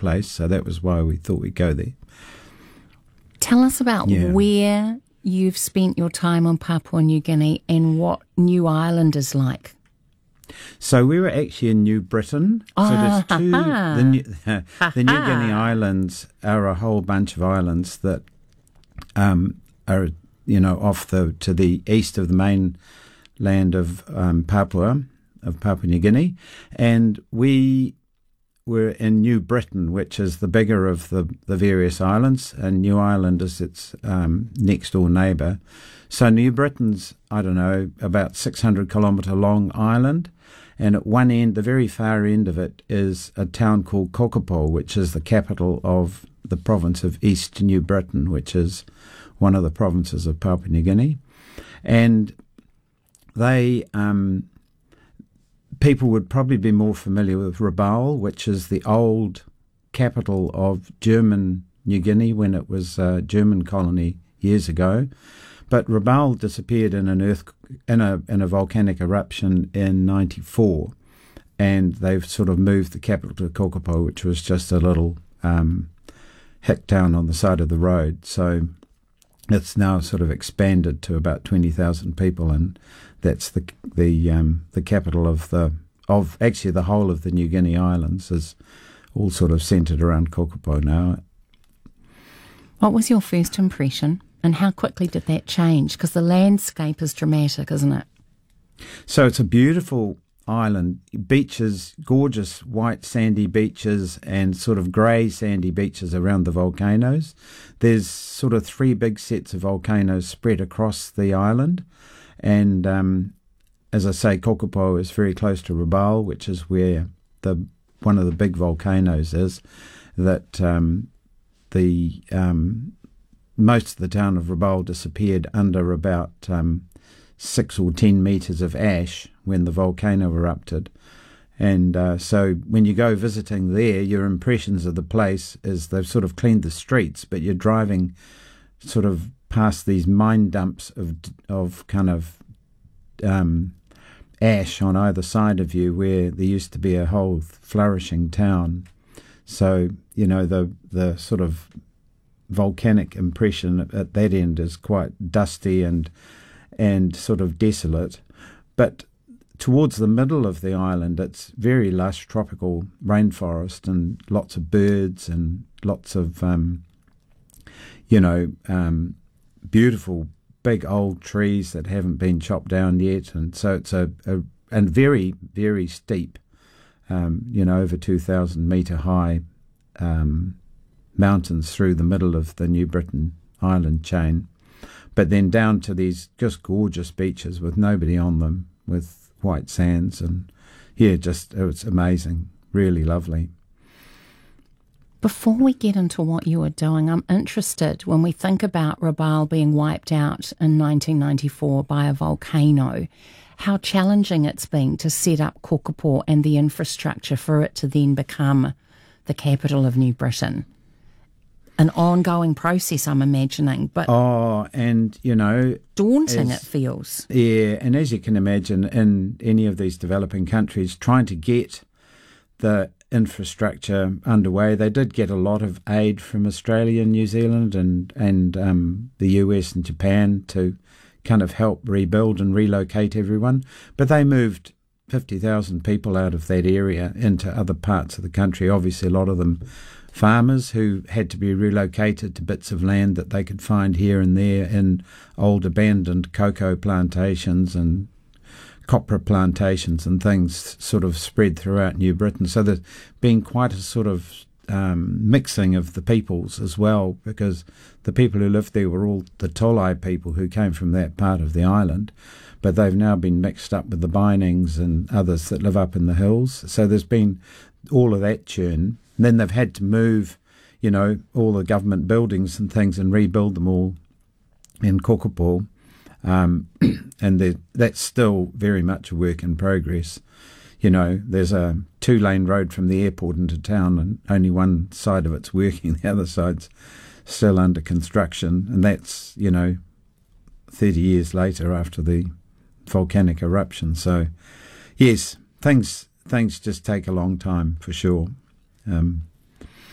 place, so that was why we thought we'd go there. Tell us about where you've spent your time on Papua New Guinea and what New Ireland is like. So we were actually in New Britain. So there's two. The New Guinea Islands are a whole bunch of islands that are, off to the east of the mainland of Papua New Guinea, and we were in New Britain, which is the bigger of the various islands, and New Ireland is its next door neighbour. So New Britain's, about 600 kilometre long island, and at one end, the very far end of it, is a town called Kokopo, which is the capital of the province of East New Britain, which is one of the provinces of Papua New Guinea. And they... people would probably be more familiar with Rabaul, which is the old capital of German New Guinea when it was a German colony years ago. But Rabaul disappeared in a volcanic eruption in '94, and they've sort of moved the capital to Kokopo, which was just a little hick town on the side of the road. So it's now sort of expanded to about 20,000 people, and that's the capital of actually the whole of the New Guinea Islands is all sort of centred around Kokopo now. What was your first impression, and how quickly did that change? Because the landscape is dramatic, isn't it? So it's a beautiful island. Beaches, gorgeous white sandy beaches and sort of grey sandy beaches around the volcanoes. There's sort of 3 big sets of volcanoes spread across the island. And as I say, Kokopo is very close to Rabaul, which is where one of the big volcanoes is. That most of the town of Rabaul disappeared under about 6 or 10 metres of ash when the volcano erupted. And so when you go visiting there, your impressions of the place is they've sort of cleaned the streets, but you're driving sort of past these mine dumps of kind of ash on either side of you, where there used to be a whole flourishing town. So, the sort of volcanic impression at that end is quite dusty and sort of desolate. But towards the middle of the island, it's very lush tropical rainforest and lots of birds and lots of, beautiful big old trees that haven't been chopped down yet. And so it's and very, very steep, over 2,000 metre high mountains through the middle of the New Britain island chain. But then down to these just gorgeous beaches with nobody on them, with white sands, and it's amazing, really lovely. Before we get into what you are doing, I'm interested when we think about Rabaul being wiped out in 1994 by a volcano, how challenging it's been to set up Kokopo and the infrastructure for it to then become the capital of New Britain. An ongoing process, I'm imagining, but daunting it feels. Yeah, and as you can imagine, in any of these developing countries, trying to get the infrastructure underway, they did get a lot of aid from Australia and New Zealand and the US and Japan to kind of help rebuild and relocate everyone, but they moved 50,000 people out of that area into other parts of the country. Obviously, a lot of them farmers who had to be relocated to bits of land that they could find here and there in old abandoned cocoa plantations and copra plantations and things sort of spread throughout New Britain. So there's been quite a sort of mixing of the peoples as well, because the people who lived there were all the Tolai people who came from that part of the island, but they've now been mixed up with the Binings and others that live up in the hills. So there's been all of that churn. And then they've had to move, all the government buildings and things and rebuild them all in Kokopo. And that's still very much a work in progress. There's a 2-lane road from the airport into town, and only one side of it's working, the other side's still under construction. And that's, 30 years later after the volcanic eruption. So, yes, things just take a long time for sure.